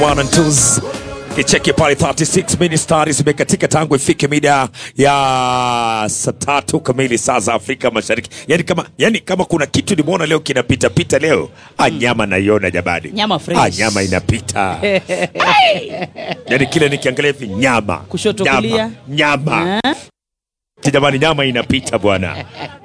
One and twos. Kicheki pale 36 minutes tayari zimekatika tangu ifike mida ya saa 3 kamili saa za Afrika Mashariki. Yani kama kuna kitu nimeona leo kinapita pita leo, nyama naiona jamani. Nyama fresh. Nyama inapita. Yani kile nikiangalia hivi nyama. Kushoto kulia. Nyama. Jamani nyama inapita bwana.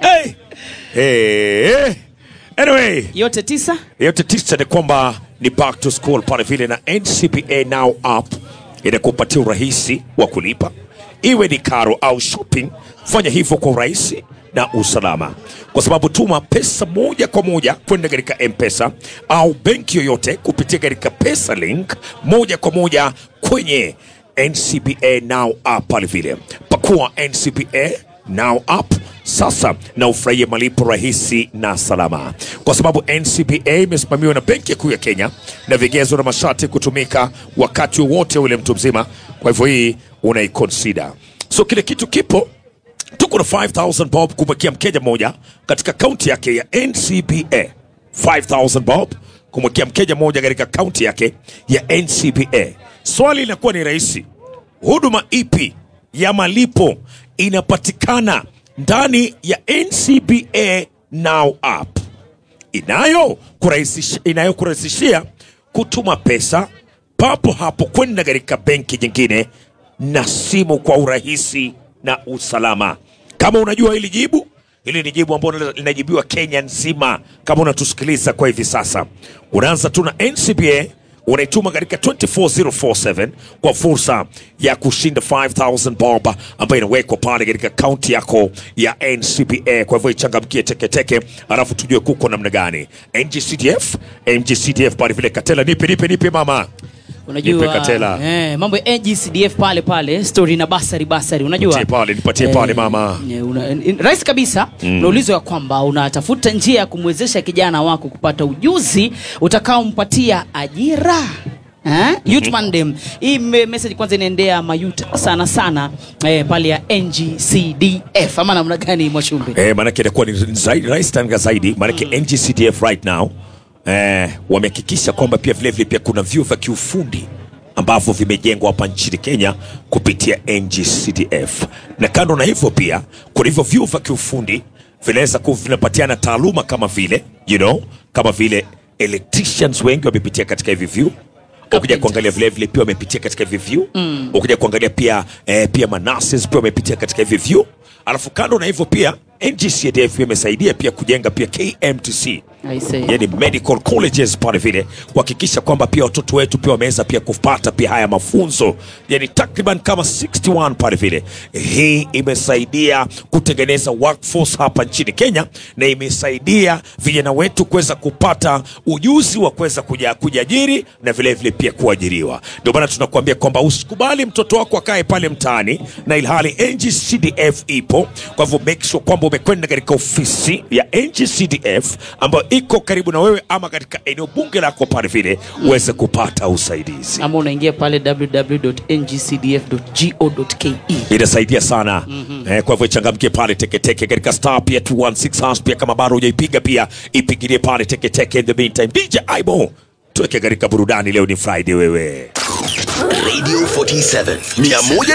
Anyway, yote tisa ni kwamba ni back to school pale vile, na NCBA Now app inakupatia urahisi wa kulipa iwe ni karo au shopping. Fanya hivyo kwa urahisi na usalama, kwa sababu tuma pesa moja kwa moja kwenda katika M-Pesa au benki yoyote kupitia katika Pesa Link moja kwa moja kwenye NCBA Now app pale vile. Pakua NCBA Now app sasa na ufurahie malipo rahisi na salama, kwa sababu NCBA imesimamiwa na Benki Kuu ya Kenya na vigezo na masharti kutumika wakati wote ule mtu mzima. Kwa hivyo hii unaiconsider. So kile kitu kipo, tuko na 5,000 bob kumwekea mkeja mmoja katika kaunti yake ya NCBA. 5,000 bob kumwekea mkeja mmoja katika kaunti yake ya NCBA. Swali linakuwa ni rahisi. Huduma ipi ya malipo inapatikana ndani ya NCBA Now app inayokurahisishia kutuma pesa papo hapo kwenda katika benki nyingine na simu kwa urahisi na usalama? Kama unajua hili ni jibu ambalo linajibiwa Kenya nzima. Kama unatusikiliza kwa hivi sasa, unaanza tu na NCBA, unaituma katika 24047 kwa fursa ya kushinda 5,000 bob ambayo inawekwa pale katika akaunti yako ya NCBA. Kwa hivyo ichangamkie teke, alafu tujue kuko namna gani. NGCDF pale vile. Katela nipe mama. Unajua mambo ya NGCDF pale story na basari unajua nipatie pale mama. Rais kabisa unaulizo ya kwamba unatafuta njia ya kumwezesha kijana wako kupata ujuzi utakaompatia ajira. Youth Mandem. Hii message kwanza inaendea mayuta sana pale ya NGCDF. Ama namna gani Mwashumbe? Maana yake inakuwa ni zaidi rais tanga zaidi. Maana yake NGCDF right now wamehakikisha kwamba pia vile pia kuna vyuo vya kiufundi ambavyo vimejengwa hapa nchini Kenya kupitia NGCDF. Na kando na hivyo pia kuna hivyo vyuo vya kiufundi vinaweza vinapatiana taaluma kama vile kama vile electricians wengi wamepitia katika hivi vyuo. Ukija kuangalia vile pia wamepitia katika hivi vyuo. Ukija kuangalia pia manurses pia wamepitia katika hivi vyuo. Alafu kando na hivyo pia NGCDF imesaidia pia kujenga pia KMTC, yani medical colleges pale vile, kuhakikisha kwamba pia watoto wetu pia wameweza pia kupata pia haya mafunzo, yani takriban kama 61 pale vile. Hii imesaidia kutengeneza workforce hapa nchini Kenya, na imesaidia vijana wetu kuweza kupata ujuzi wa kuweza kujiajiri na vile pia kuajiriwa. Ndio maana tunakuambia kwamba usikubali mtoto wako akae pale mtaani na ilhali NGCDF ipo. Kwa hivyo make sure kwamba umekwenda katika ofisi ya NGCDF ambayo iko karibu na wewe, ama katika eneo bunge lako pale vile uweze kupata usaidizi. Ama unaingia pale www.ngcdf.go.ke. Inasaidia sana. Kwa hivyo changamkie pale teke katika star pia 216 pia, kama bado hujaipiga pia ipigilie pale teke. In the meantime, DJ Aibo tuweke katika burudani. Leo ni Friday wewe. Radio 47